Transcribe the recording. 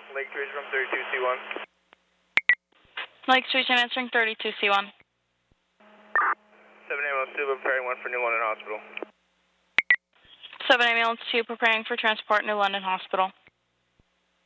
Lake Teresa from 32C1. Lake Teresa answering 32C1. 7 ambulance 2 preparing 1 for New London Hospital. 7 ambulance 2 preparing for transport New London Hospital.